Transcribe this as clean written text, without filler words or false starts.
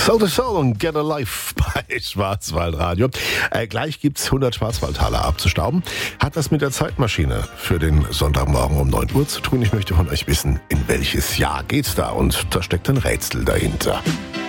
Soul to Soul und Get Alive bei Schwarzwaldradio. Gleich gibt's 100 Schwarzwaldtaler abzustauben. Hat das mit der Zeitmaschine für den Sonntagmorgen um 9 Uhr zu tun? Ich möchte von euch wissen, in welches Jahr geht's da? Und da steckt ein Rätsel dahinter.